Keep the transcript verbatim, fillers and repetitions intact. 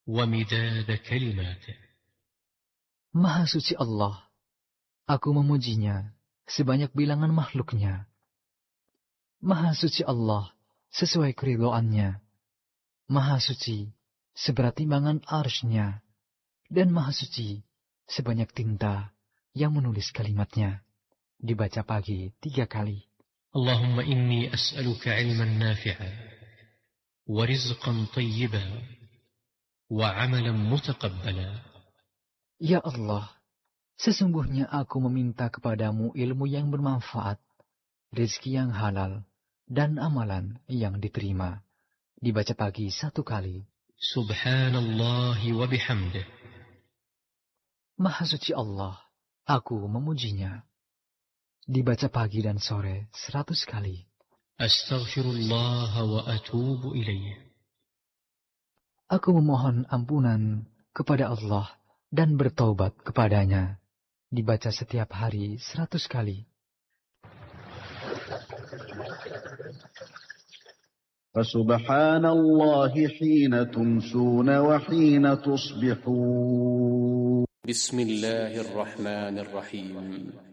ومداد كلماته. Maha suci Allah, aku memujinya sebanyak bilangan makhluknya. Maha suci Allah sesuai keridhoannya. Maha suci seberat timbangan arsy-Nya, dan maha suci sebanyak tinta yang menulis kalimatnya. Dibaca pagi tiga kali. اللهم إني أسألك علما نافعا ورزقا طيبا وعملا متقبلا. Ya Allah, sesungguhnya aku meminta kepadamu ilmu yang bermanfaat, rezeki yang halal, dan amalan yang diterima. Dibaca pagi satu kali. Subhanallah wa bihamdih. Maha suci Allah, aku memujinya. Dibaca pagi dan sore seratus kali. Astaghfirullah wa atubu ilaih. Aku memohon ampunan kepada Allah dan bertaubat kepadanya. Dibaca setiap hari seratus kali. فسبحان الله حين تمسون وحين تصبحون. بسم الله الرحمن الرحيم.